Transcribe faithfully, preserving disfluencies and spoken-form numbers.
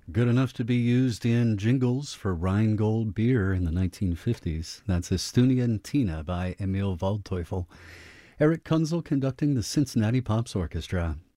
Good enough to be used in jingles for Rheingold beer in the nineteen fifties. That's Estunian Tina by Emil Waldteufel. Eric Kunzel conducting the Cincinnati Pops Orchestra.